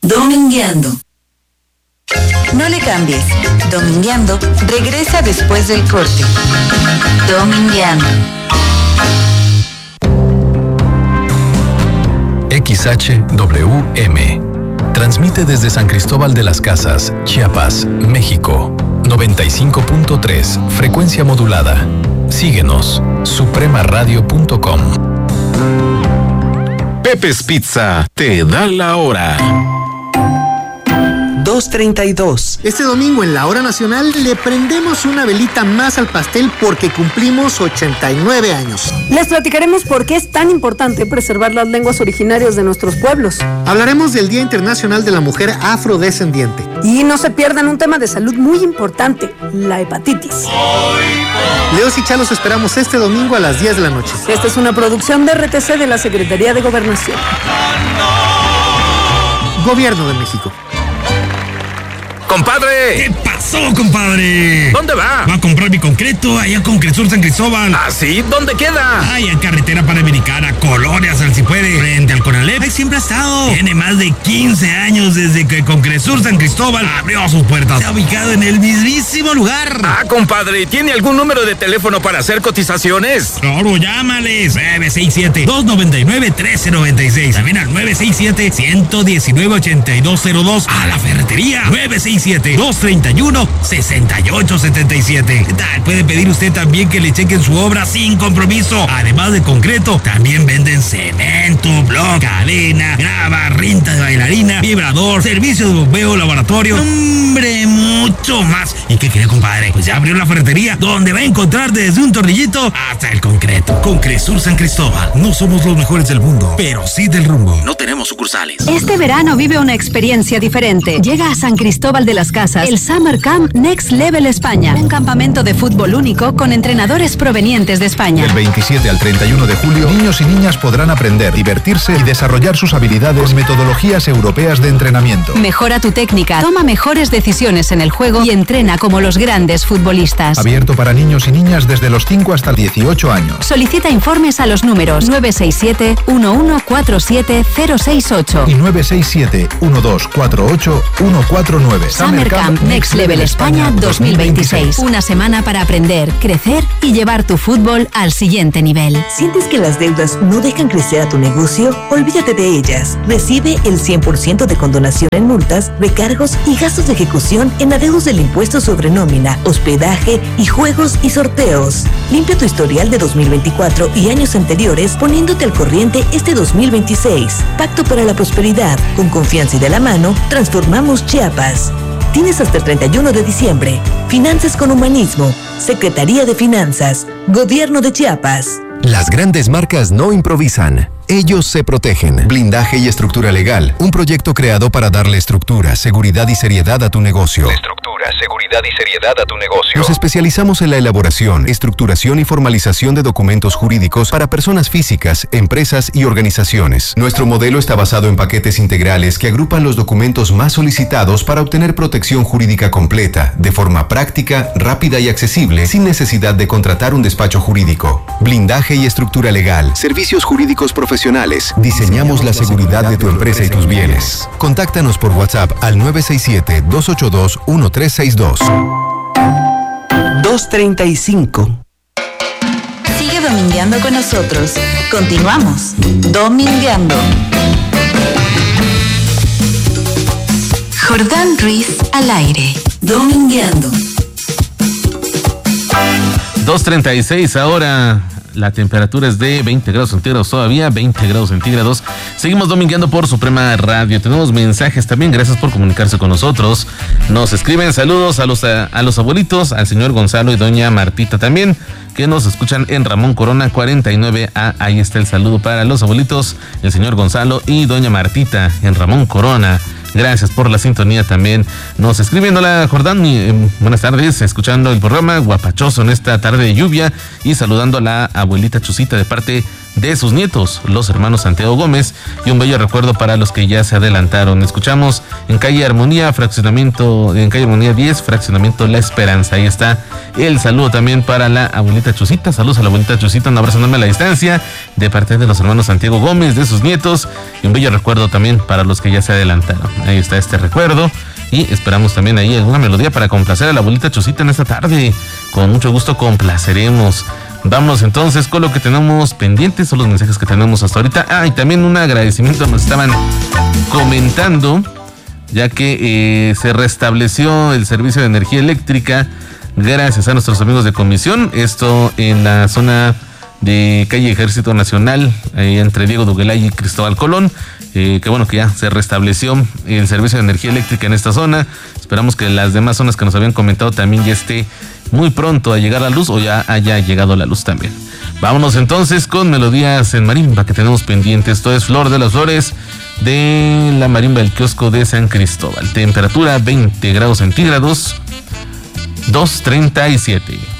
Domingueando. No le cambies. Domingueando regresa después del corte. Domingueando. XHWM. Transmite desde San Cristóbal de las Casas, Chiapas, México. 95.3, frecuencia modulada. Síguenos, supremaradio.com. Pepe's Pizza te da la hora. 2:32. Este domingo en la hora nacional le prendemos una velita más al pastel porque cumplimos 89 años. Les platicaremos por qué es tan importante preservar las lenguas originarias de nuestros pueblos. Hablaremos del Día Internacional de la Mujer Afrodescendiente. Y no se pierdan un tema de salud muy importante, la hepatitis. Leos y Chalos esperamos este domingo a las 10 de la noche. Esta es una producción de RTC de la Secretaría de Gobernación. Gobierno de México. ¡Compadre! ¿Qué pasó, compadre? ¿Dónde va? Va a comprar mi concreto allá con Concresur San Cristóbal. ¿Ah, sí? ¿Dónde queda? Ay, en carretera panamericana, Colonias, al si puede, frente al Conalep. Ahí siempre ha estado. Tiene más de 15 años desde que Concresur San Cristóbal abrió sus puertas. Está ubicado en el mismísimo lugar. Ah, compadre, ¿tiene algún número de teléfono para hacer cotizaciones? Claro, llámales. 967-299-1396. También al 967-119-8202. A la ferretería. 967-231-6877. ¿Qué tal? Puede pedir usted también que le chequen su obra sin compromiso. Además de concreto, también venden cemento, bloc, cadena, grava, rinta de bailarina, vibrador, servicio de bombeo, laboratorio. ¡Hombre, mucho más! ¿Y qué quiere, compadre? Pues ya abrió la ferretería, donde va a encontrar desde un tornillito hasta el concreto. Concresur San Cristóbal. No somos los mejores del mundo, pero sí del rumbo. No tenemos sucursales. Este verano vive una experiencia diferente. Llega a San Cristóbal de las Casas el Summer Camp Next Level España, un campamento de fútbol único con entrenadores provenientes de España. Del 27 al 31 de julio, niños y niñas podrán aprender, divertirse y desarrollar sus habilidades con metodologías europeas de entrenamiento. Mejora tu técnica, toma mejores decisiones en el juego y entrena como los grandes futbolistas. Abierto para niños y niñas desde los 5 hasta 18 años. Solicita informes a los números 967-1147-068 y 967-1248-149. Summer Camp Next Level España 2026. Una semana para aprender, crecer y llevar tu fútbol al siguiente nivel. ¿Sientes que las deudas no dejan crecer a tu negocio? Olvídate de ellas. Recibe el 100% de condonación en multas, recargos y gastos de ejecución en adeudos del impuesto sobre nómina, hospedaje y juegos y sorteos. Limpia tu historial de 2024 y años anteriores poniéndote al corriente este 2026. Pacto para la prosperidad. Con confianza y de la mano, transformamos Chiapas. Tienes hasta el 31 de diciembre. Finanzas con humanismo. Secretaría de Finanzas. Gobierno de Chiapas. Las grandes marcas no improvisan. Ellos se protegen. Blindaje y estructura legal. Un proyecto creado para darle estructura, seguridad y seriedad a tu negocio. Estructura, seguridad y seriedad a tu negocio. Nos especializamos en la elaboración, estructuración y formalización de documentos jurídicos para personas físicas, empresas y organizaciones. Nuestro modelo está basado en paquetes integrales que agrupan los documentos más solicitados para obtener protección jurídica completa, de forma práctica, rápida y accesible, sin necesidad de contratar un despacho jurídico. Blindaje y estructura legal. Servicios jurídicos profesionales. Diseñamos la seguridad de tu empresa y tus bienes. Contáctanos por WhatsApp al 967-282-1362. 2:35. Sigue domingueando con nosotros. Continuamos. Domingueando. Jordán Ruiz al aire. Domingueando. 2:36 ahora. La temperatura es de 20 grados centígrados todavía, 20 grados centígrados. Seguimos domingueando por Suprema Radio. Tenemos mensajes también, gracias por comunicarse con nosotros. Nos escriben saludos a los abuelitos, al señor Gonzalo y doña Martita también, que nos escuchan en Ramón Corona 49A. Ahí está el saludo para los abuelitos, el señor Gonzalo y doña Martita en Ramón Corona. Gracias por la sintonía también. Nos escriben, hola Jordán, buenas tardes, escuchando el programa guapachoso en esta tarde de lluvia y saludando a la abuelita Chusita de parte de sus nietos, los hermanos Santiago Gómez, y un bello recuerdo para los que ya se adelantaron. Escuchamos en calle Armonía 10, fraccionamiento La Esperanza. Ahí está el saludo también para la abuelita Chusita. Saludos a la abuelita Chusita, un abrazo enorme a la distancia de parte de los hermanos Santiago Gómez, de sus nietos, y un bello recuerdo también para los que ya se adelantaron. Ahí está este recuerdo. Y esperamos también ahí alguna melodía para complacer a la abuelita Chusita en esta tarde. Con mucho gusto complaceremos. Vamos entonces con lo que tenemos pendientes, son los mensajes que tenemos hasta ahorita. Y también un agradecimiento nos estaban comentando, ya que se restableció el servicio de energía eléctrica gracias a nuestros amigos de comisión. Esto en la zona de calle Ejército Nacional, entre Diego Duguelay y Cristóbal Colón. Que bueno que ya se restableció el servicio de energía eléctrica en esta zona. Esperamos que las demás zonas que nos habían comentado también ya esté muy pronto a llegar la luz, o ya haya llegado la luz también. Vámonos entonces con melodías en marimba que tenemos pendientes. Esto es Flor de las Flores de la marimba del kiosco de San Cristóbal. Temperatura 20 grados centígrados, 2:37.